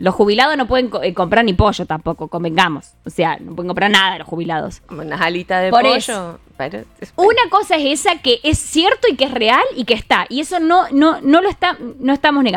Los jubilados no pueden comprar ni pollo tampoco, convengamos. O sea, no pueden comprar nada los jubilados. Unas alitas de Por pollo. eso. Pero Una cosa es esa que es cierto y que es real y que está. Y eso no estamos negando.